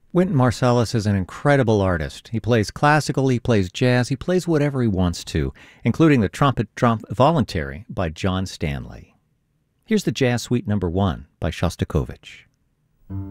Wynton Marsalis is an incredible artist. He plays classical, he plays jazz, he plays whatever he wants to, including the trumpet Voluntary by John Stanley. Here's the Jazz Suite No. 1 by Shostakovich.